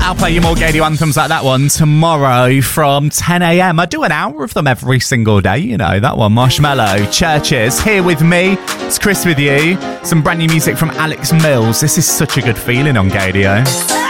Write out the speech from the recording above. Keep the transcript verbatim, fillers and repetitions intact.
I'll play you more Gadio anthems like that one tomorrow from ten a.m. I do an hour of them every single day, you know, that one. Marshmallow, Churches, here with me. It's Chris with you. Some brand new music from Alex Mills. This is such a good feeling on Gadio.